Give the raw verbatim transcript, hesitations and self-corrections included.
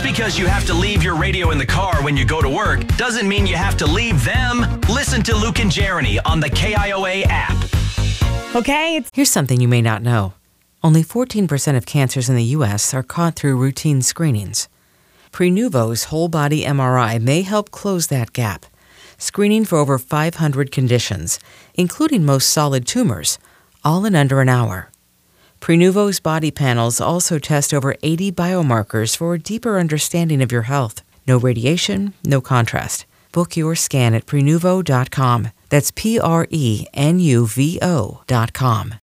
because you have to leave your radio in the car when you go to work doesn't mean you have to leave them. Listen to Luke and Jeremy on the K I O A app. Okay, it's Here's something you may not know. Only fourteen percent of cancers in the U S are caught through routine screenings. Prenuvo's whole-body M R I may help close that gap, screening for over five hundred conditions, including most solid tumors, all in under an hour. Prenuvo's body panels also test over eighty biomarkers for a deeper understanding of your health. No radiation, no contrast. Book your scan at Prenuvo dot com. That's P R E N U V O dot com.